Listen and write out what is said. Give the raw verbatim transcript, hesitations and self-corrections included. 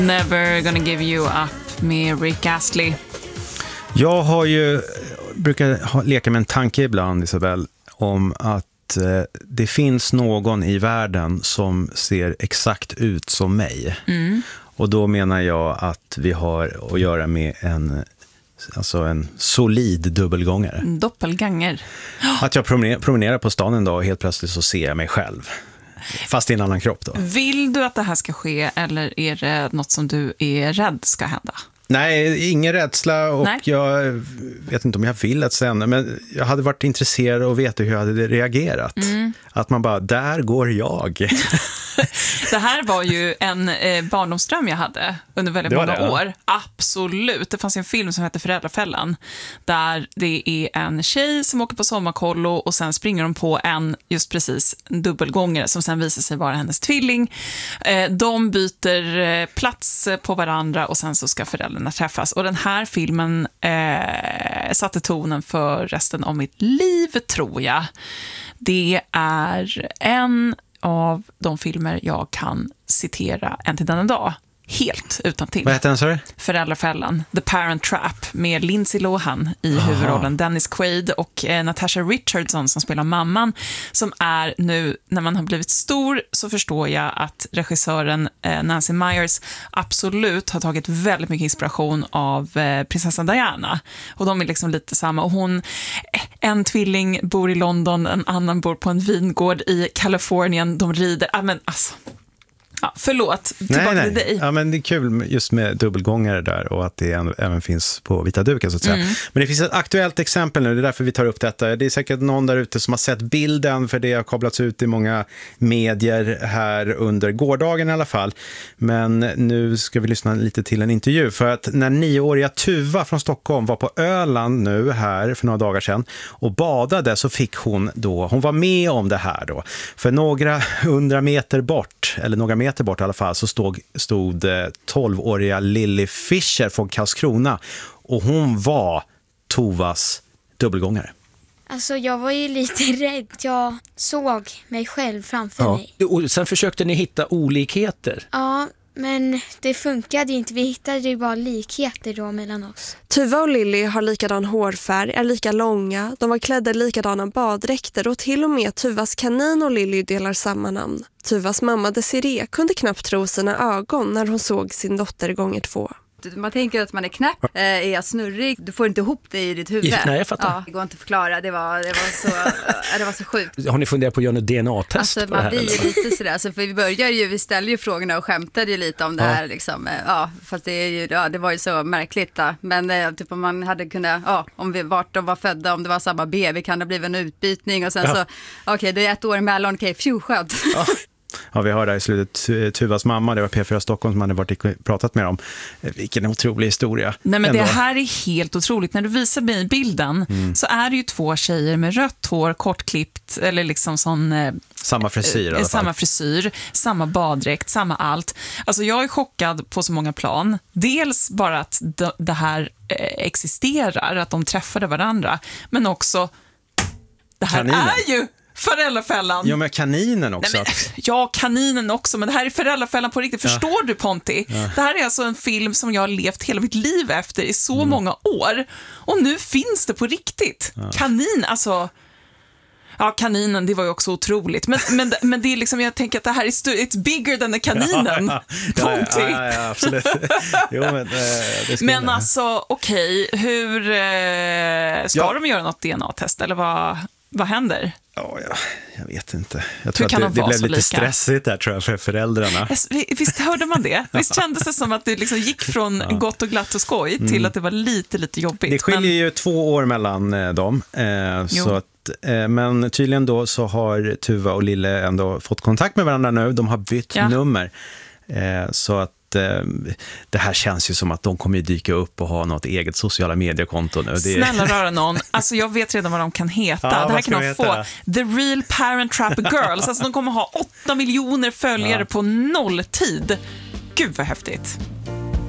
Never gonna give you up med Rick Astley. Jag har ju, brukar ha, leka med en tanke ibland, Isabel, om att eh, det finns någon i världen som ser exakt ut som mig. Mm. Och då menar jag att vi har att göra med en, alltså en solid dubbelgångare. Doppelganger. Att jag promenerar, promenerar på stan en dag och helt plötsligt så ser jag mig själv. Fast i en annan kropp då. Vill du att det här ska ske eller är det något som du är rädd ska hända? Nej, ingen rädsla och Nej. Jag vet inte om jag vill att säga, men jag hade varit intresserad och veta hur jag hade reagerat. Mm. Att man bara, där går jag. Det här var ju en eh, barndomsdröm jag hade under väldigt många det, år. Ja. Absolut. Det fanns en film som heter Föräldrafällan där det är en tjej som åker på sommarkollo och sen springer de på en, just precis, en dubbelgångare som sen visar sig vara hennes tvilling. Eh, de byter eh, plats på varandra och sen så ska föräldrarna träffas. Och den här filmen eh, satte tonen för resten av mitt liv, tror jag. Det är en av de filmer jag kan citera än till denna dag. Helt utan till. Vad heter den, sorry? Föräldrafällan, The Parent Trap, med Lindsay Lohan i Aha. huvudrollen, Dennis Quaid och eh, Natasha Richardson som spelar mamman, som är nu, när man har blivit stor så förstår jag att regissören eh, Nancy Meyers absolut har tagit väldigt mycket inspiration av eh, prinsessan Diana. Och de är liksom lite samma. Och hon, en tvilling bor i London, en annan bor på en vingård i Kalifornien, de rider, ja men alltså... Ja, förlåt, tillbaka nej, nej. till dig. Ja, men det är kul just med dubbelgångare där och att det även finns på vita duken så att säga. Mm. Men det finns ett aktuellt exempel nu, det är därför vi tar upp detta. Det är säkert någon där ute som har sett bilden, för det har kablats ut i många medier här under gårdagen i alla fall. Men nu ska vi lyssna lite till en intervju, för att när nioåriga Tuva från Stockholm var på Öland nu här för några dagar sedan och badade, så fick hon då, hon var med om det här då. För några hundra meter bort, eller några meter bort i alla fall, så stod, stod tolvåriga Lily Fischer från Karlskrona och hon var Tovas dubbelgångare. Alltså jag var ju lite rädd. Jag såg mig själv framför ja. mig. Och sen försökte ni hitta olikheter. Ja, men det funkade inte. Vi hittade ju bara likheter då mellan oss. Tuva och Lily har likadan hårfärg, är lika långa, de var klädda i likadana baddräkter och till och med Tuvas kanin och Lily delar samma namn. Tuvas mamma Desiree kunde knappt tro sina ögon när hon såg sin dotter gånger två. Man tänker att man är knäpp, äh, är jag snurrig, du får inte ihop det i ditt huvud. Nej, jag fattar. Ja, det går inte att förklara, det var, det var, så, äh, det var så sjukt. Har ni funderat på att göra något D N A-test alltså, på det här? Man blir ju lite sådär, alltså, för vi börjar ju, vi ställer ju frågorna och skämtade ju lite om det ja. här liksom, ja, fast det, är ju, ja, det var ju så märkligt då. Men äh, typ om man hade kunnat, ja, om vi, vart de var födda, om det var samma B, vi kan ha blivit en utbytning och sen ja. så, okej, okay, det är ett år emellan, okej, okay, fju, skönt. Ja. Ja, vi hörde i slutet Tuvas mamma, det var P fyra Stockholm som hade varit pratat med dem. Vilken otrolig historia. Nej, men ändå. Det här är helt otroligt. När du visar mig bilden mm. så är det ju två tjejer med rött hår, kortklippt, eller liksom sån... Eh, samma frisyr i alla fall. Samma frisyr, samma baddräkt, samma allt. Alltså jag är chockad på så många plan. Dels bara att d- det här eh, existerar, att de träffade varandra. Men också, det här Kaninen. är ju... Föräldrafällan. Ja, men kaninen också. Nej, men, ja, kaninen också. Men det här är Föräldrafällan på riktigt. Förstår ja. du, Ponti? Ja. Det här är alltså en film som jag har levt hela mitt liv efter i så mm. många år. Och nu finns det på riktigt. Ja. Kanin, alltså... Ja, kaninen, det var ju också otroligt. Men, men, men det är liksom, jag tänker att det här är stu- it's bigger than the kaninen. Ja, ja. Ponti. Ja, ja, ja, absolut. Jo, men eh, det ska men det. alltså, okej. Okay, hur... Eh, ska ja. de göra något D N A-test? Eller vad... Vad händer? Ja, ja, jag vet inte. Jag tror Hur att det, det blev lite lika? stressigt där, tror jag, för föräldrarna. Visst hörde man det? Visst kändes det som att det liksom gick från ja. gott och glatt och skoj till mm. att det var lite, lite jobbigt. Det skiljer men... ju två år mellan eh, dem. Eh, så att, eh, men tydligen då så har Tuva och Lille ändå fått kontakt med varandra nu. De har bytt ja. nummer. Eh, så att det här känns ju som att de kommer dyka upp och ha något eget sociala mediekonto nu. Det är... Snälla röra någon. Alltså jag vet redan vad de kan heta. Ja, det här kan de heta? få. The Real Parent Trap Girls. Alltså de kommer ha åtta miljoner följare ja. på nolltid. Gud vad häftigt.